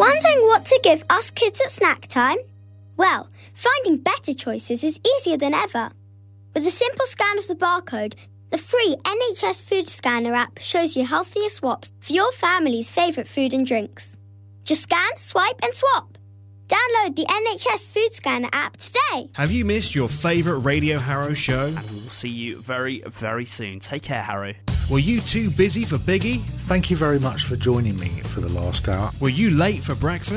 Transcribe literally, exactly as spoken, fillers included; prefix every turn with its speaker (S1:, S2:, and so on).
S1: Wondering what to give us kids at snack time? Well, finding better choices is easier than ever. With a simple scan of the barcode, the free N H S Food Scanner app shows you healthier swaps for your family's favourite food and drinks. Just scan, swipe and swap. Download the N H S Food Scanner app today.
S2: Have you missed your favourite Radio Harrow show?
S3: And we'll see you very, very soon. Take care, Harrow.
S2: Were you too busy for Biggie?
S4: Thank you very much for joining me for the last hour.
S2: Were you late for breakfast?